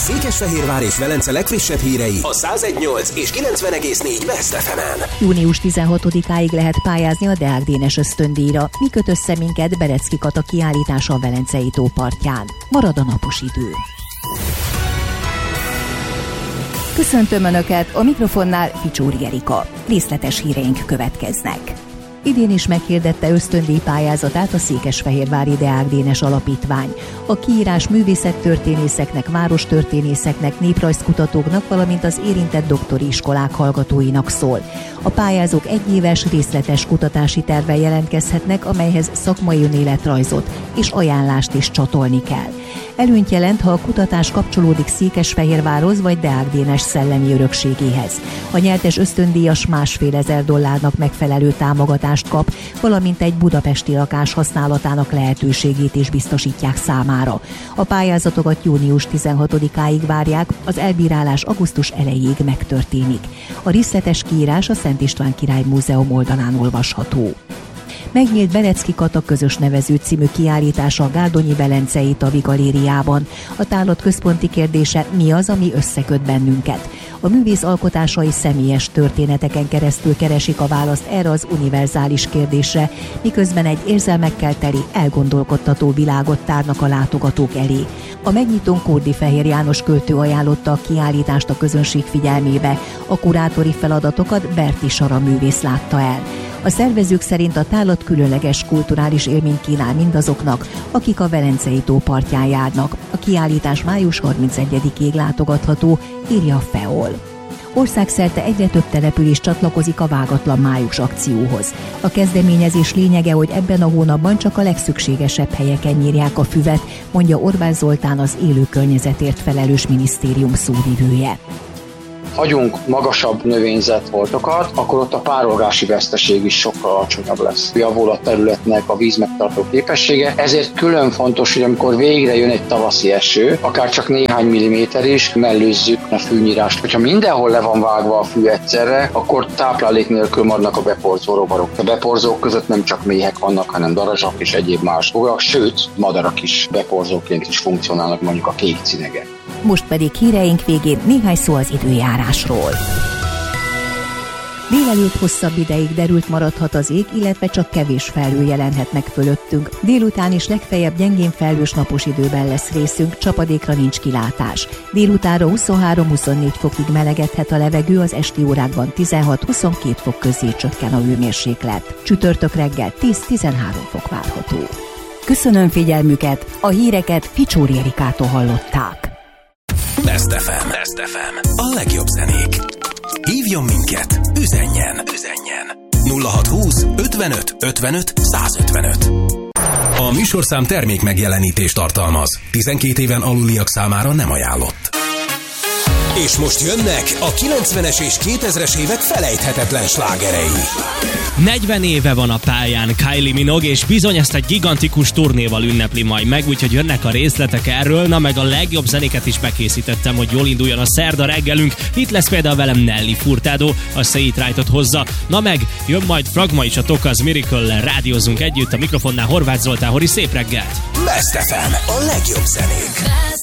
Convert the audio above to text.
Székesfehérvár és Velence legfrissebb hírei a 101.8 és 90.4 Best FM-en. Június 16-áig lehet pályázni a Deák Dénes ösztöndíjra. Mi köt össze minket Berecki Kata kiállítása a Velencei tó partján. Marad a napos idő. Köszöntöm Önöket, a mikrofonnál Ficsúri Erika. Részletes híreink következnek. Idén is meghirdette ösztöndíj pályázatát a Székesfehérvári Deák Dénes Alapítvány. A kiírás művészettörténészeknek, várostörténészeknek, néprajzkutatóknak, valamint az érintett doktori iskolák hallgatóinak szól. A pályázók egyéves részletes kutatási tervvel jelentkezhetnek, amelyhez szakmai önéletrajzot és ajánlást is csatolni kell. Előnyt jelent, ha a kutatás kapcsolódik Székesfehérvárhoz vagy Deák Dénes szellemi örökségéhez. A nyertes ösztöndíjas $1500 megfelelő támogatást kap, valamint egy budapesti lakás használatának lehetőségét is biztosítják számára. A pályázatokat június 16-áig várják, az elbírálás augusztus elejéig megtörténik. A részletes kiírás a Szent István Király Múzeum oldalán olvasható. Megnyílt Berecki Kata közös nevező című kiállítása a Gárdonyi Velencei Tavi Galériában. A tárlat központi kérdése: mi az, ami összeköt bennünket? A művész alkotásai személyes történeteken keresztül keresik a választ erre az univerzális kérdésre, miközben egy érzelmekkel teli, elgondolkodtató világot tárnak a látogatók elé. A megnyitón Kórdi Fehér János költő ajánlotta a kiállítást a közönség figyelmébe, a kurátori feladatokat Berti Sara művész látta el. A szervezők szerint a tárlat különleges kulturális élményt kínál mindazoknak, akik a Velencei tó partján járnak. A kiállítás május 31-ig látogatható, írja a FEOL. Országszerte egyre több település csatlakozik a Vágatlan május akcióhoz. A kezdeményezés lényege, hogy ebben a hónapban csak a legszükségesebb helyeken nyírják a füvet, mondja Orbán Zoltán, az élő környezetért felelős minisztérium szóvivője. Hagyunk magasabb növényzetfoltokat, akkor ott a párolgási veszteség is sokkal alacsonyabb lesz. Javul a területnek a vízmegtartó képessége, ezért külön fontos, hogy amikor végre jön egy tavaszi eső, akár csak néhány milliméter is, mellőzzük a fűnyírást. Hogyha mindenhol le van vágva a fű egyszerre, akkor táplálék nélkül maradnak a beporzó rovarok. A beporzók között nem csak méhek vannak, hanem darazsak és egyéb más bogarak, sőt, madarak is beporzóként is funkcionálnak, mondjuk a kék cinege. Most pedig híreink végén néhány szó az időjárásról. Délelőtt hosszabb ideig derült maradhat az ég, illetve csak kevés felhő jelenhet meg fölöttünk. Délután is legfeljebb gyengén felhős napos időben lesz részünk, csapadékra nincs kilátás. Délutánra 23-24 fokig melegedhet a levegő, az esti órákban 16-22 fok közé csökken a hőmérséklet. Csütörtök reggel 10-13 fok várható. Köszönöm figyelmüket, a híreket Ficsúri Erikától hallották. Best FM. Best FM. A legjobb zenék. Hívjon minket, üzenjen. 0620 55 55 155. A műsorszám termék megjelenítést tartalmaz. 12 éven aluliak számára nem ajánlott. És most jönnek a 90-es és 2000-es évek felejthetetlen slágerei. 40 éve van a pályán Kylie Minogue, és bizony ezt egy gigantikus turnéval ünnepli majd meg, úgyhogy jönnek a részletek erről, na meg a legjobb zenéket is bekészítettem, hogy jól induljon a szerda reggelünk. Itt lesz például velem Nelly Furtado, a Say It Right-ot hozza, na meg jön majd Fragma is a Tokaz Miracle-lel, rádiózzunk együtt, a mikrofonnál Horváth Zoltán. Hori, szép reggelt! Best FM, a legjobb zenék.